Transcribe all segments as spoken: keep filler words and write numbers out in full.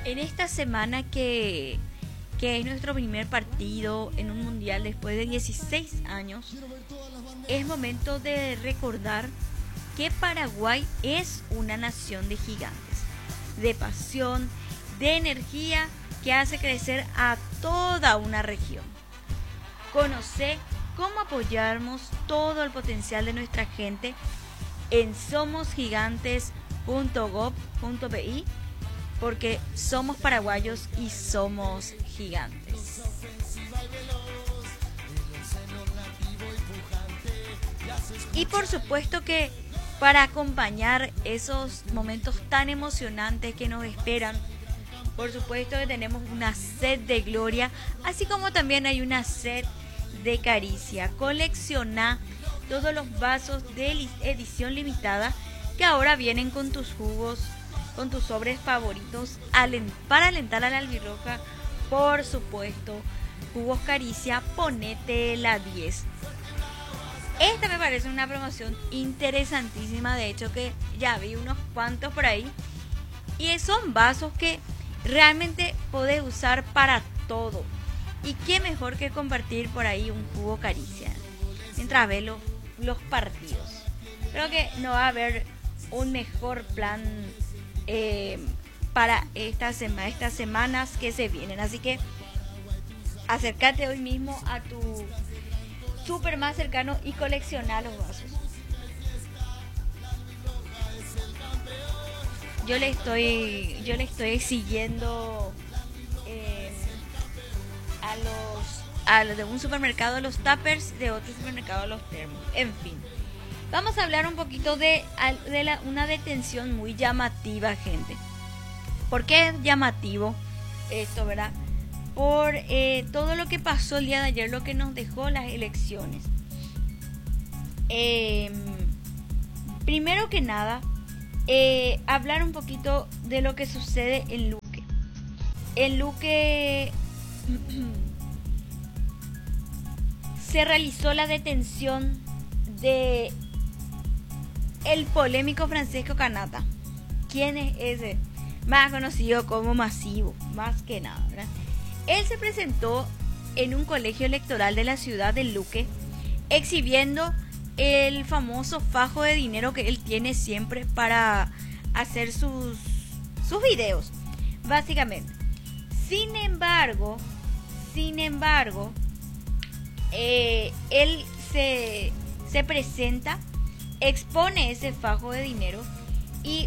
En esta semana que, que es nuestro primer partido en un mundial después de dieciséis años, es momento de recordar que Paraguay es una nación de gigantes, de pasión, de energía que hace crecer a toda una región. Conoce cómo apoyarnos todo el potencial de nuestra gente en somos gigantes punto gob punto pi, porque somos paraguayos y somos gigantes. Y por supuesto que para acompañar esos momentos tan emocionantes que nos esperan, por supuesto que tenemos una sed de gloria, así como también hay una sed de caricia. Colecciona todos los vasos de edición limitada que ahora vienen con tus jugos, con tus sobres favoritos, para alentar a la albirroja. Por supuesto, jugos caricia, ponete la diez. Esta me parece una promoción interesantísima, de hecho que ya vi unos cuantos por ahí, y son vasos que realmente podés usar para todo. Y qué mejor que compartir por ahí un jugo caricia mientras ves los, los partidos. Creo que no va a haber un mejor plan eh, para esta sema, estas semanas que se vienen. Así que acércate hoy mismo a tu súper más cercano y colecciona los vasos. Yo le estoy, yo le estoy siguiendo eh, a los a los de un supermercado los tuppers, de otro supermercado los termos. En fin, vamos a hablar un poquito de, de la, una detención muy llamativa, gente. ¿Por qué es llamativo esto, verdad? Por eh, todo lo que pasó el día de ayer, lo que nos dejó las elecciones. Eh, primero que nada, eh, hablar un poquito de lo que sucede en Luque. En Luque se realizó la detención de el polémico Francesco Canata. ¿Quién es ese? Más conocido como Masivo, más que nada, ¿verdad? Él se presentó en un colegio electoral de la ciudad de Luque, exhibiendo el famoso fajo de dinero que él tiene siempre para hacer sus, sus videos, básicamente. Sin embargo, sin embargo, eh, él se, se presenta, expone ese fajo de dinero y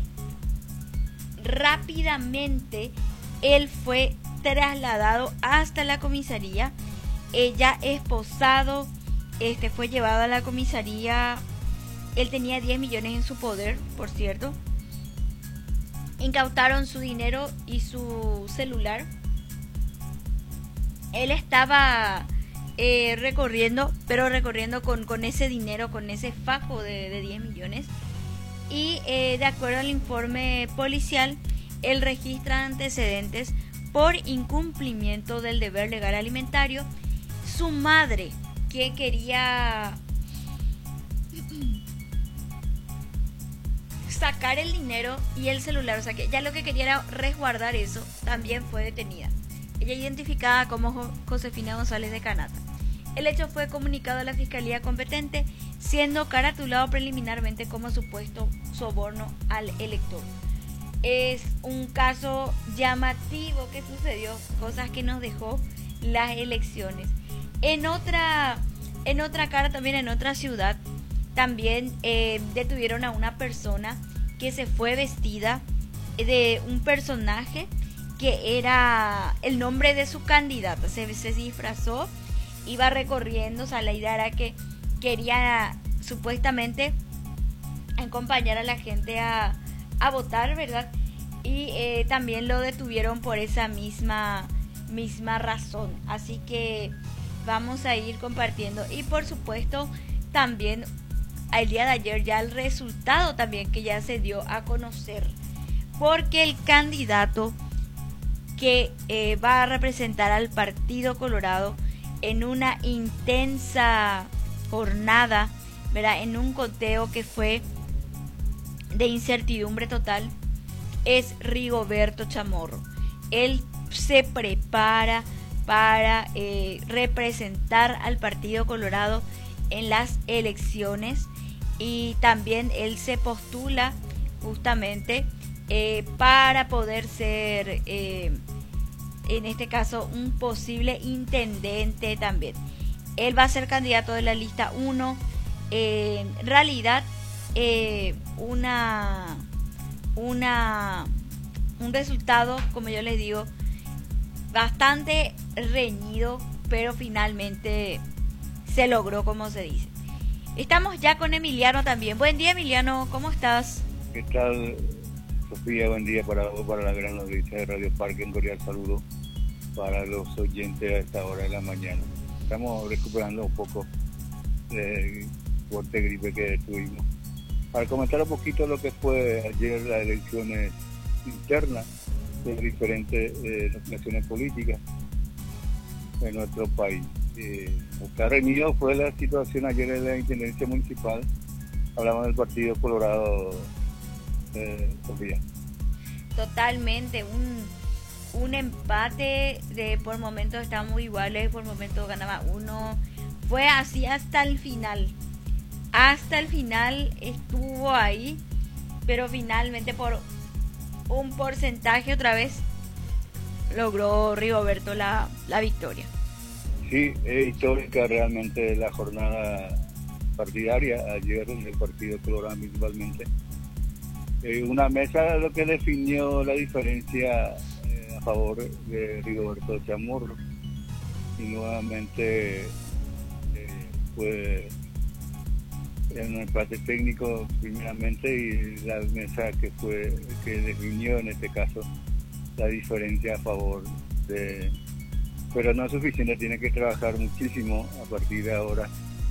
rápidamente él fue trasladado hasta la comisaría. Ella esposado, este fue llevado a la comisaría. Él tenía diez millones en su poder, por cierto. Incautaron su dinero y su celular. Él estaba eh, recorriendo, pero recorriendo con, con ese dinero, con ese fajo de, de diez millones. Y eh, de acuerdo al informe policial, él registra antecedentes por incumplimiento del deber legal alimentario. Su madre, que quería sacar el dinero y el celular, o sea que ya lo que quería era resguardar eso, también fue detenida. Ella identificada como Josefina González de Canata. El hecho fue comunicado a la fiscalía competente, siendo caratulado preliminarmente como supuesto soborno al elector. Es un caso llamativo que sucedió, cosas que nos dejó las elecciones. En otra, en otra cara, también en otra ciudad, también eh, detuvieron a una persona que se fue vestida de un personaje que era el nombre de su candidata. Se, se disfrazó, iba recorriendo, o sea, la idea era que quería supuestamente acompañar a la gente a a votar, ¿verdad? Y eh, también lo detuvieron por esa misma misma razón. Así que vamos a ir compartiendo. Y por supuesto también el día de ayer ya el resultado también que ya se dio a conocer, porque el candidato que eh, va a representar al Partido Colorado en una intensa jornada, ¿verdad? En un conteo que fue de incertidumbre total, es Rigoberto Chamorro. él se prepara para eh, representar al Partido Colorado en las elecciones, y también él se postula justamente eh, para poder ser eh, en este caso un posible intendente también. Él va a ser candidato de la lista uno. Eh, en realidad eh, una una un resultado, como yo les digo, bastante reñido, pero finalmente se logró, como se dice. Estamos ya con Emiliano también. Buen día, Emiliano, ¿cómo estás? ¿Qué tal, Sofía? Buen día para vos, para la gran audiencia de Radio Parque. Un cordial saludo para los oyentes a esta hora de la mañana. Estamos recuperando un poco de fuerte gripe que tuvimos. Para comentar un poquito lo que fue ayer las elecciones internas de diferentes eh, naciones políticas en nuestro país. Eh, lo que ha reñido fue la situación ayer en la Intendencia Municipal. Hablamos del Partido Colorado, eh, Sofía. Totalmente, un, un empate, de por momentos estaban muy iguales, por momentos ganaba uno. Fue así hasta el final. Hasta el final estuvo ahí, pero finalmente por un porcentaje otra vez logró Rigoberto la, la victoria. Sí, es histórica realmente la jornada partidaria ayer en el Partido Colorado principalmente. Eh, una mesa lo que definió la diferencia eh, a favor de Rigoberto Chamorro, y nuevamente eh, fue en un empate técnico primeramente, y la mesa que fue que definió en este caso la diferencia a favor de, pero no es suficiente, tiene que trabajar muchísimo a partir de ahora.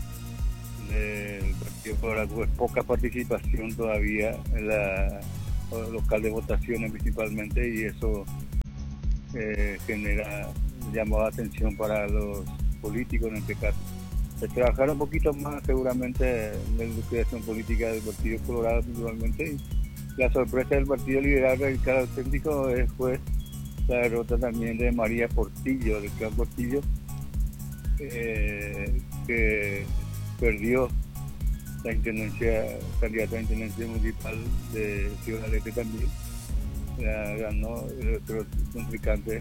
El Partido Colorado, pues poca participación todavía en la local de votaciones principalmente, y eso eh, genera llamada atención para los políticos en este caso. De trabajar un poquito más seguramente en la educación política del Partido Colorado principalmente, y la sorpresa del Partido Liberal Radical Auténtico fue la derrota también de María Portillo, del clan Portillo, eh, que perdió la intendencia, candidata a la intendencia municipal de Ciudad del Este también. La ganó el otro contrincante,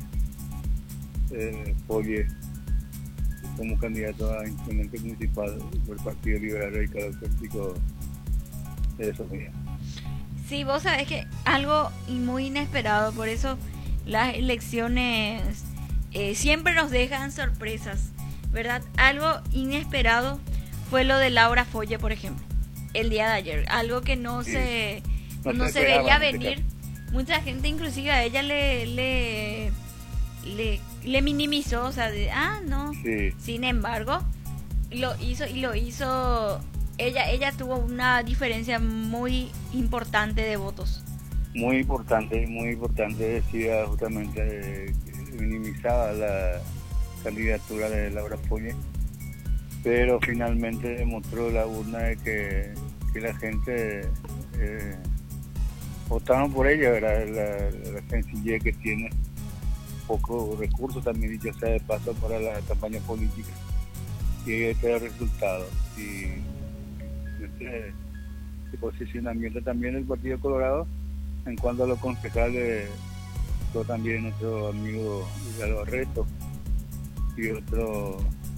eh, Folle, como candidato a intendente municipal por el Partido Liberal Radical Auténtico de Sofía. Sí, vos sabés que algo muy inesperado, por eso las elecciones eh, siempre nos dejan sorpresas, ¿verdad? Algo inesperado fue lo de Laura Folle, por ejemplo, el día de ayer, algo que no sí. se no, no se, se veía venir. Mucha gente inclusive a ella le le le, le minimizó, o sea, de, ah, no. Sí. Sin embargo, lo hizo y lo hizo ella ella tuvo una diferencia muy importante de votos. Muy importante, muy importante, decía justamente, eh, minimizaba la candidatura de Laura Folle, pero finalmente demostró la urna de que, que la gente eh, votaron por ella, ¿verdad? La, la sencillez que tiene, pocos recursos también, dicho sea de paso, para la campaña política, y este es el resultado. Y este, este posicionamiento también del Partido Colorado en cuanto a los concejales, yo también nuestro amigo Hidalgo Arreto y otro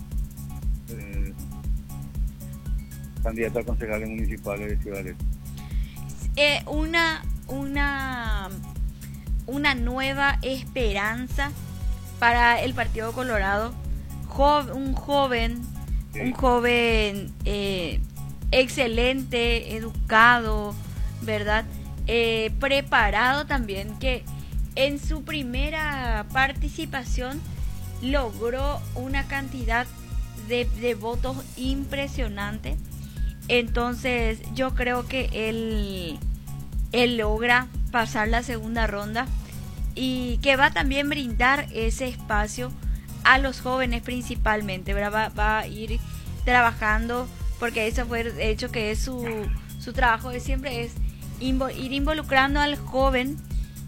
eh, candidato a concejales municipales de Ciudad del Este. Eh, una, una, una nueva esperanza para el Partido Colorado, jo- un joven, sí. un joven eh, excelente, educado, ¿verdad? Eh, preparado también, que en su primera participación logró una cantidad de, de votos impresionante. Entonces yo creo que él, él logra pasar la segunda ronda, y que va también brindar ese espacio a los jóvenes principalmente, ¿verdad? Va, va a ir trabajando, porque eso fue de hecho que es su, su trabajo de siempre, es invo- ir involucrando al joven,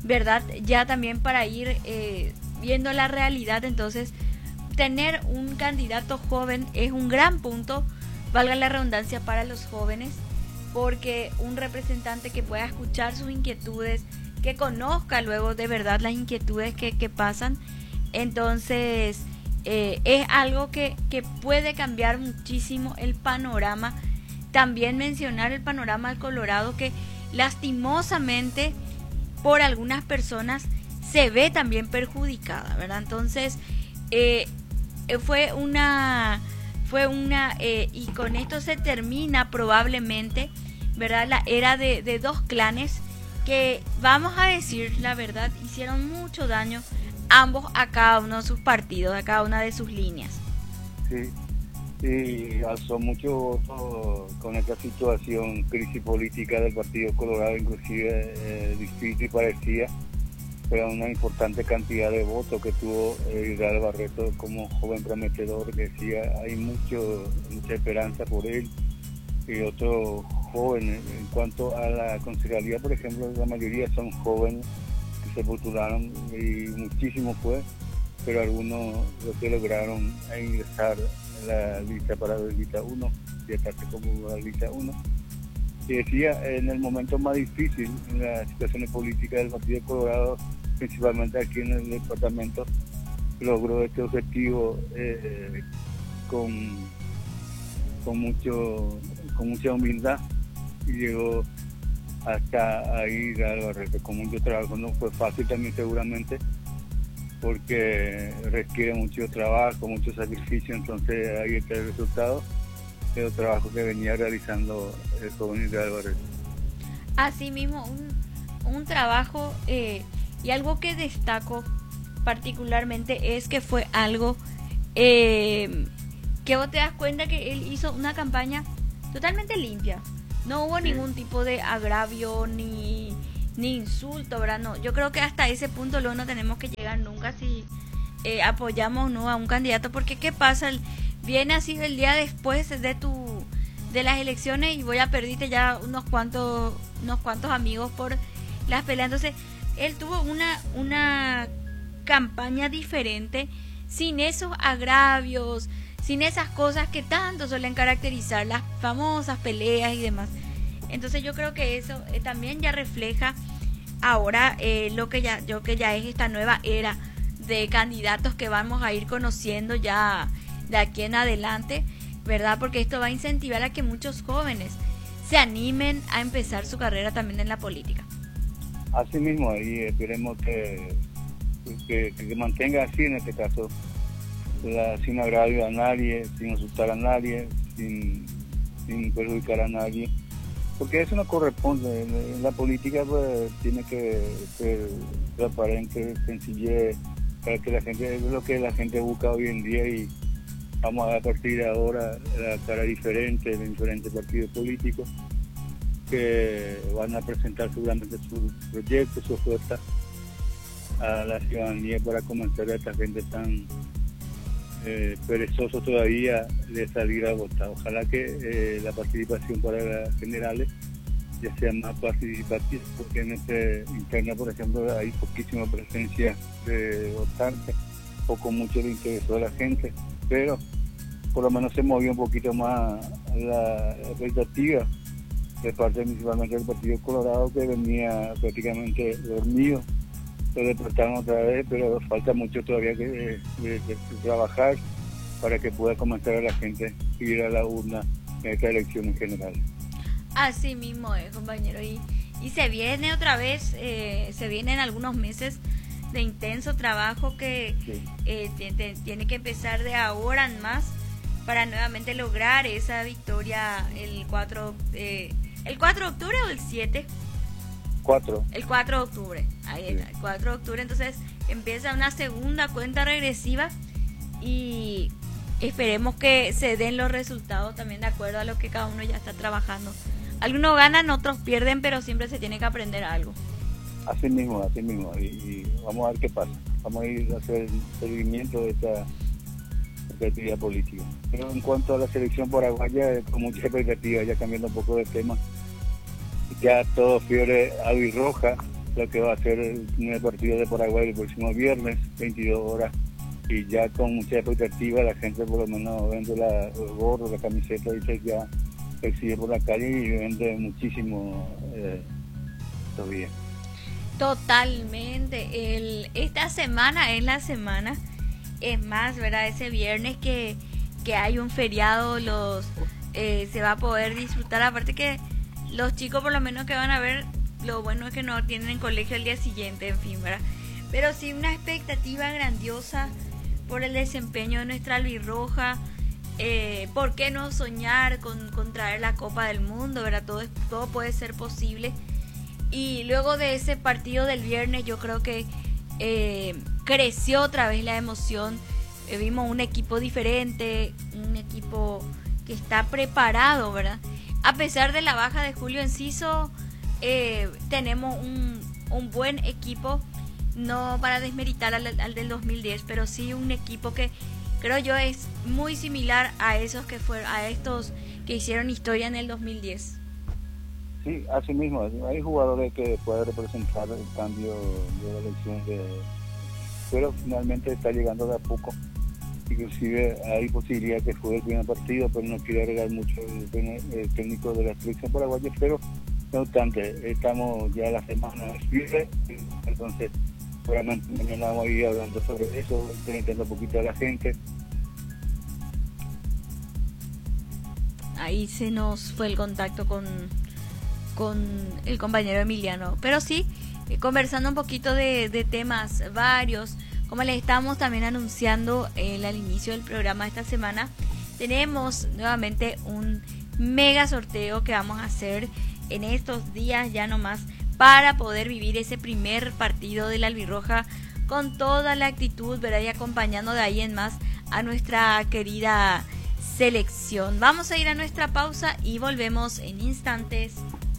¿verdad? Ya también para ir eh, viendo la realidad, entonces tener un candidato joven es un gran punto, valga la redundancia, para los jóvenes, porque un representante que pueda escuchar sus inquietudes, que conozca luego de verdad las inquietudes que, que pasan, entonces eh, es algo que, que puede cambiar muchísimo el panorama. También mencionar el panorama del Colorado, que lastimosamente por algunas personas se ve también perjudicada, ¿verdad? Entonces eh, fue una fue una eh, y con esto se termina probablemente, ¿verdad?, la era de, de dos clanes que, vamos a decir la verdad, hicieron mucho daño ambos a cada uno de sus partidos, a cada una de sus líneas. Sí, y alzó mucho voto con esta situación, crisis política del Partido Colorado, inclusive eh, distinta y parecida, pero una importante cantidad de votos que tuvo eh, Israel Barreto como joven prometedor, que decía hay mucho mucha esperanza por él, y otros jóvenes. En cuanto a la concejalía, por ejemplo, la mayoría son jóvenes que se postularon y muchísimo fue, pero algunos lo que lograron ingresar en la lista para la lista uno, y estarse como la lista uno. Y decía, en el momento más difícil, en las situaciones políticas del Partido Colorado, principalmente aquí en el departamento, logró este objetivo eh, con, con, mucho, con mucha humildad, y llegó hasta ahí Israel Barreto con mucho trabajo. No fue fácil también seguramente, porque requiere mucho trabajo, mucho sacrificio, entonces ahí está el resultado del trabajo que venía realizando el joven Israel Barreto. Así mismo, un, un trabajo eh, y algo que destaco particularmente es que fue algo eh, que vos te das cuenta que él hizo una campaña totalmente limpia. No hubo sí. ningún tipo de agravio ni, ni insulto, ¿verdad? No, yo creo que hasta ese punto luego no tenemos que llegar nunca si eh, apoyamos no a un candidato, porque ¿qué pasa? El, viene así el día después de tu de las elecciones y voy a perderte ya unos cuantos unos cuantos amigos por las peleas. Entonces él tuvo una una campaña diferente, sin esos agravios, sin esas cosas que tanto suelen caracterizar las famosas peleas y demás. Entonces yo creo que eso eh, también ya refleja ahora eh, lo que ya yo que ya es esta nueva era de candidatos que vamos a ir conociendo ya de aquí en adelante, ¿verdad? Porque esto va a incentivar a que muchos jóvenes se animen a empezar su carrera también en la política. Así mismo, y esperemos que, que, que mantenga así en este caso, la, sin agravio a nadie, sin asustar a nadie, sin, sin perjudicar a nadie, porque eso no corresponde. En la política pues tiene que ser transparente, sencillez, para que la gente, es lo que la gente busca hoy en día, y vamos a partir de ahora la cara diferente de diferentes partidos políticos que van a presentar seguramente sus proyectos, su oferta a la ciudadanía para convencer a esta gente tan eh, perezoso todavía de salir a votar. Ojalá que eh, la participación para las generales ya sea más participativa, porque en este interna, por ejemplo, hay poquísima presencia de votantes, poco mucho le interesó a la gente, pero por lo menos se movió un poquito más la expectativa de parte principalmente del Partido Colorado, que venía prácticamente dormido. Se despertaron otra vez, pero falta mucho todavía que de, de, de trabajar para que pueda comenzar a la gente a ir a la urna en esta elección en general. Así mismo es, compañero, y, y se viene otra vez, eh, se vienen algunos meses de intenso trabajo que sí. eh, tiene, tiene que empezar de ahora en más para nuevamente lograr esa victoria el cuatro, eh, el cuatro de octubre o el siete. cuatro. El cuatro de octubre, ahí está, el cuatro de octubre, entonces empieza una segunda cuenta regresiva y esperemos que se den los resultados también de acuerdo a lo que cada uno ya está trabajando. Algunos ganan, otros pierden, pero siempre se tiene que aprender algo. Así mismo, así mismo, y, y vamos a ver qué pasa. Vamos a ir a hacer el seguimiento de esta actividad política. Pero en cuanto a la selección paraguaya, con mucha expectativa, ya cambiando un poco de tema, ya todo fiebre albirroja, lo que va a ser el primer partido de Paraguay el próximo viernes, veintidós horas, y ya con mucha expectativa la gente por lo menos vende la, el gorro, la camiseta, dice ya exhibe por la calle y vende muchísimo eh, todavía. Totalmente. El, esta semana es la semana, es más, ¿verdad? Ese viernes que, que hay un feriado, los eh, se va a poder disfrutar. Aparte que los chicos por lo menos que van a ver, lo bueno es que no tienen colegio el día siguiente, en fin, ¿verdad? Pero sí una expectativa grandiosa por el desempeño de nuestra albirroja. Eh, ¿Por qué no soñar con, con traer la Copa del Mundo, ¿verdad? Todo, todo puede ser posible. Y luego de ese partido del viernes yo creo que eh, creció otra vez la emoción. Eh, vimos un equipo diferente, un equipo que está preparado, ¿verdad? A pesar de la baja de Julio Enciso, eh, tenemos un, un buen equipo, no para desmeritar al, al del dos mil diez, pero sí un equipo que creo yo es muy similar a esos que fueron, a estos que hicieron historia en el dos mil diez. Sí, así mismo, hay jugadores que pueden representar el cambio de la elección, de, pero finalmente está llegando de a poco. Inclusive hay posibilidad que juegue el primer partido, pero no quiere agregar mucho el, el técnico de la selección paraguaya, pero no obstante, estamos ya la semana libre, entonces seguramente mañana vamos a ir hablando sobre eso, presentando un poquito a la gente. Ahí se nos fue el contacto con... con el compañero Emiliano, pero sí, eh, conversando un poquito de, de temas varios, como les estamos también anunciando eh, al inicio del programa de esta semana, tenemos nuevamente un mega sorteo que vamos a hacer en estos días ya nomás para poder vivir ese primer partido de la albirroja con toda la actitud, ¿verdad? Y acompañando de ahí en más a nuestra querida selección. Vamos a ir a nuestra pausa y volvemos en instantes.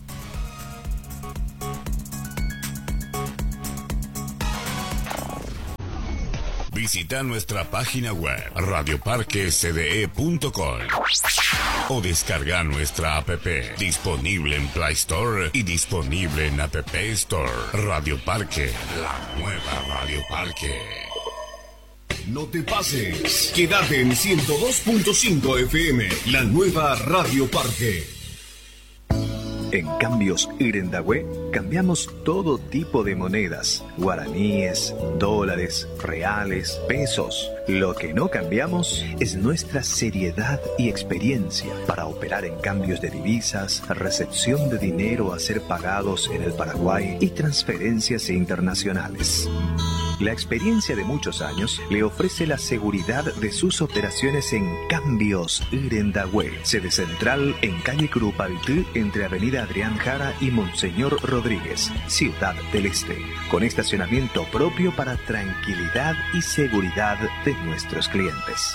Visita nuestra página web radio parque c d e punto com o descarga nuestra app disponible en Play Store y disponible en App Store. Radio Parque, la nueva Radio Parque. No te pases, quédate en ciento dos punto cinco F M, la nueva Radio Parque. En Cambios Irendahue cambiamos todo tipo de monedas, guaraníes, dólares, reales, pesos. Lo que no cambiamos es nuestra seriedad y experiencia para operar en cambios de divisas, recepción de dinero a ser pagados en el Paraguay y transferencias internacionales. La experiencia de muchos años le ofrece la seguridad de sus operaciones en Cambios Irendahue, sede central en calle Curupaytí, entre Avenida Adrián Jara y Monseñor Rodríguez, Ciudad del Este, con estacionamiento propio para tranquilidad y seguridad de nuestros clientes.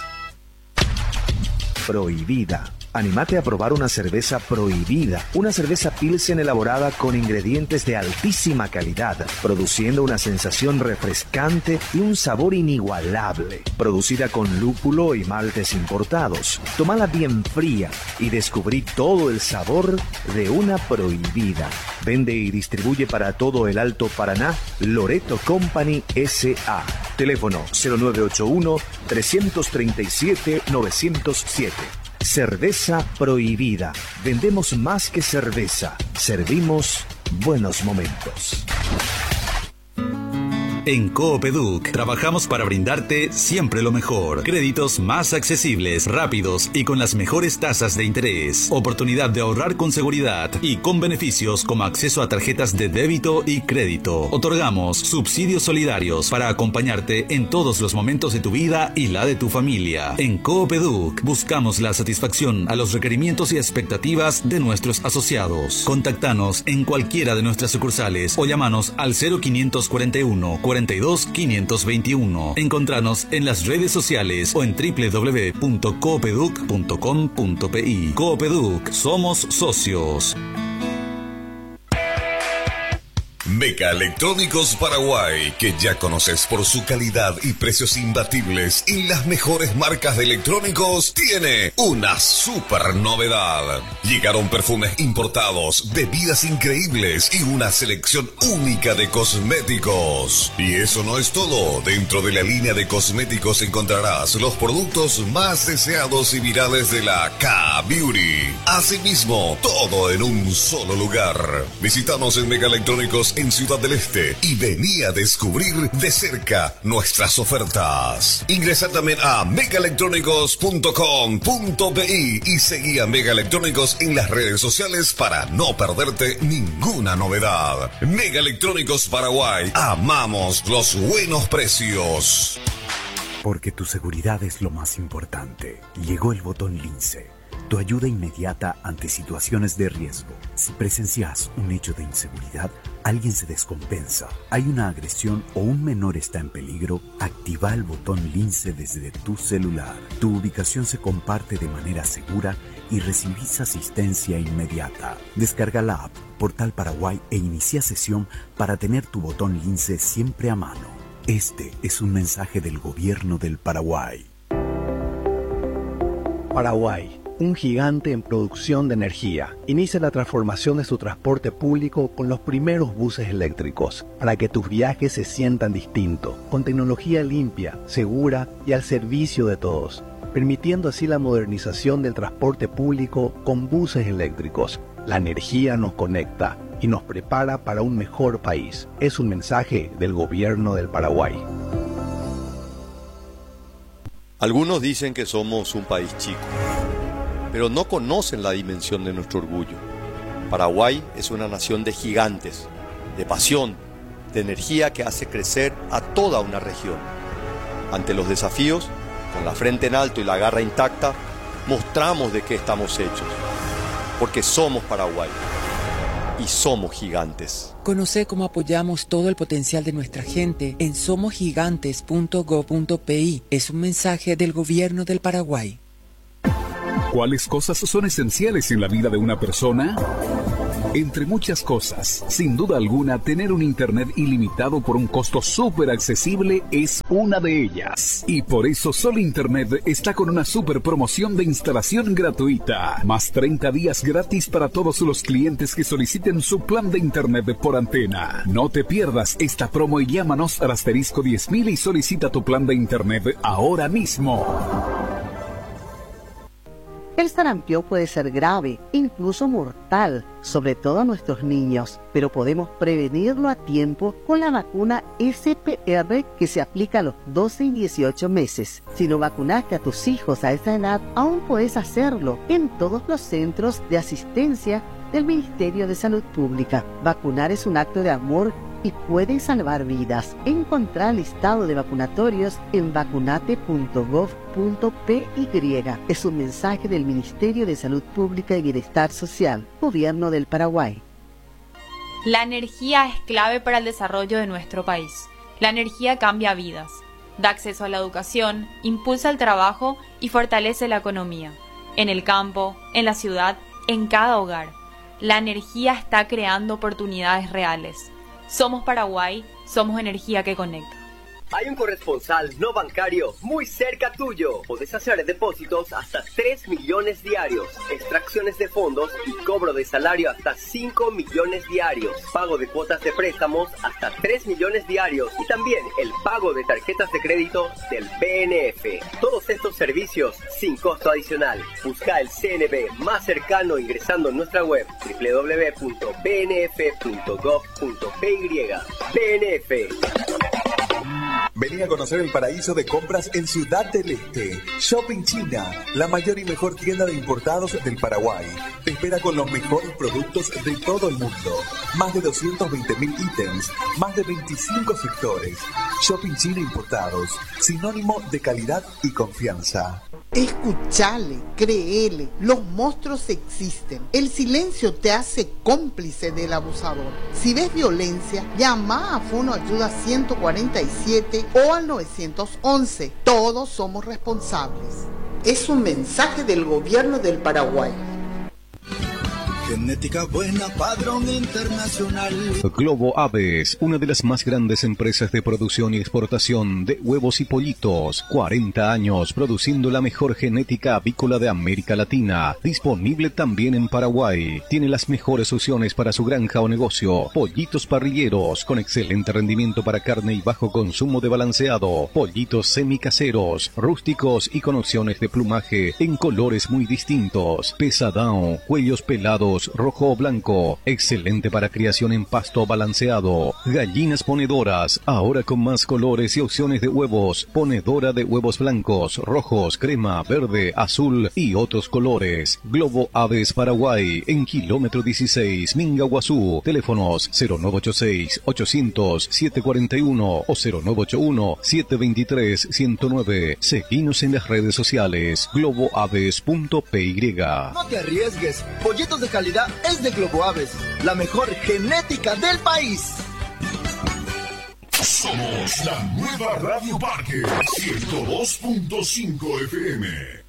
Prohibida. Anímate a probar una cerveza Prohibida, una cerveza Pilsen elaborada con ingredientes de altísima calidad, produciendo una sensación refrescante y un sabor inigualable. Producida con lúpulo y maltes importados. Tómala bien fría y descubrí todo el sabor de una Prohibida. Vende y distribuye para todo el Alto Paraná Loreto Company S A. Teléfono cero nueve ocho uno, tres tres siete, nueve cero siete. Cerveza Prohibida. Vendemos más que cerveza. Servimos buenos momentos. En Coopeduc trabajamos para brindarte siempre lo mejor. Créditos más accesibles, rápidos y con las mejores tasas de interés. Oportunidad de ahorrar con seguridad y con beneficios como acceso a tarjetas de débito y crédito. Otorgamos subsidios solidarios para acompañarte en todos los momentos de tu vida y la de tu familia. En Coopeduc buscamos la satisfacción a los requerimientos y expectativas de nuestros asociados. Contactanos en cualquiera de nuestras sucursales o llamanos al cero quinientos cuarenta y uno, cuarenta y dos, quinientos veintiuno. Encontranos en las redes sociales o en doble u doble u doble u punto coopeduc punto com punto p i. Coopeduc, somos socios. Mega Electrónicos Paraguay, que ya conoces por su calidad y precios imbatibles y las mejores marcas de electrónicos, tiene una super novedad. Llegaron perfumes importados, bebidas increíbles y una selección única de cosméticos. Y eso no es todo. Dentro de la línea de cosméticos encontrarás los productos más deseados y virales de la K-Beauty. Asimismo, todo en un solo lugar. Visítanos en Mega Electrónicos en Ciudad del Este y vení a descubrir de cerca nuestras ofertas. Ingresa también a mega electrónicos punto com punto bi y seguí a Mega Electrónicos en las redes sociales para no perderte ninguna novedad. Mega Electrónicos Paraguay, amamos los buenos precios. Porque tu seguridad es lo más importante. Llegó el botón Lince, tu ayuda inmediata ante situaciones de riesgo. Si presencias un hecho de inseguridad, alguien se descompensa, hay una agresión o un menor está en peligro, activa el botón Lince desde tu celular. Tu ubicación se comparte de manera segura y recibís asistencia inmediata. Descarga la app Portal Paraguay e inicia sesión para tener tu botón Lince siempre a mano. Este es un mensaje del Gobierno del Paraguay. Paraguay, un gigante en producción de energía, inicia la transformación de su transporte público con los primeros buses eléctricos, para que tus viajes se sientan distintos, con tecnología limpia, segura y al servicio de todos, permitiendo así la modernización del transporte público con buses eléctricos. La energía nos conecta y nos prepara para un mejor país. Es un mensaje del Gobierno del Paraguay. Algunos dicen que somos un país chico, pero no conocen la dimensión de nuestro orgullo. Paraguay es una nación de gigantes, de pasión, de energía que hace crecer a toda una región. Ante los desafíos, con la frente en alto y la garra intacta, mostramos de qué estamos hechos, porque somos Paraguay y somos gigantes. Conoce cómo apoyamos todo el potencial de nuestra gente en somos gigantes punto gob punto pi. Es un mensaje del Gobierno del Paraguay. ¿Cuáles cosas son esenciales en la vida de una persona? Entre muchas cosas, sin duda alguna, tener un internet ilimitado por un costo súper accesible es una de ellas. Y por eso Sol Internet está con una súper promoción de instalación gratuita. Más treinta días gratis para todos los clientes que soliciten su plan de internet por antena. No te pierdas esta promo y llámanos al asterisco diez mil y solicita tu plan de internet ahora mismo. El sarampión puede ser grave, incluso mortal, sobre todo a nuestros niños, pero podemos prevenirlo a tiempo con la vacuna S P R que se aplica a los doce y dieciocho meses. Si no vacunaste a tus hijos a esa edad, aún puedes hacerlo en todos los centros de asistencia del Ministerio de Salud Pública. Vacunar es un acto de amor y puede salvar vidas. Encontrar el listado de vacunatorios en vacunate punto gob punto pi. Es un mensaje del Ministerio de Salud Pública y Bienestar Social, Gobierno del Paraguay. La energía es clave para el desarrollo de nuestro país. La energía cambia vidas, da acceso a la educación, impulsa el trabajo y fortalece la economía. En el campo, en la ciudad, en cada hogar. La energía está creando oportunidades reales. Somos Paraguay, somos energía que conecta. Hay un corresponsal no bancario muy cerca tuyo. Podés hacer depósitos hasta tres millones diarios, extracciones de fondos y cobro de salario hasta cinco millones diarios, pago de cuotas de préstamos hasta tres millones diarios y también el pago de tarjetas de crédito del B N F. Todos estos servicios sin costo adicional. Busca el C N B más cercano ingresando en nuestra web doble u doble u doble u punto b n f punto gob punto pi. B N F. Vení a conocer el paraíso de compras en Ciudad del Este. Shopping China, la mayor y mejor tienda de importados del Paraguay. Te espera con los mejores productos de todo el mundo. Más de doscientos veinte mil ítems, más de veinticinco sectores. Shopping China Importados, sinónimo de calidad y confianza. Escuchale, créele, los monstruos existen. El silencio te hace cómplice del abusador. Si ves violencia, llama a Fono Ayuda ciento cuarenta y siete o al nueve once. Todos somos responsables. Es un mensaje del Gobierno del Paraguay. Genética buena, padrón internacional. Globo Aves, una de las más grandes empresas de producción y exportación de huevos y pollitos. cuarenta años produciendo la mejor genética avícola de América Latina. Disponible también en Paraguay. Tiene las mejores opciones para su granja o negocio. Pollitos parrilleros con excelente rendimiento para carne y bajo consumo de balanceado. Pollitos semicaseros, rústicos y con opciones de plumaje en colores muy distintos. Pesadão, cuellos pelados, rojo o blanco. Excelente para criación en pasto balanceado. Gallinas ponedoras, ahora con más colores y opciones de huevos. Ponedora de huevos blancos, rojos, crema, verde, azul y otros colores. Globo Aves Paraguay, en kilómetro dieciséis, Mingaguazú. Teléfonos cero nueve ocho seis, ochocientos, setecientos cuarenta y uno o cero nueve ocho uno, setecientos veintitrés, ciento nueve. Seguinos en las redes sociales globoaves punto p y. No te arriesgues, pollitos de calidad es de Globo Aves, la mejor genética del país. Somos la nueva Radio Parque ciento dos punto cinco F M.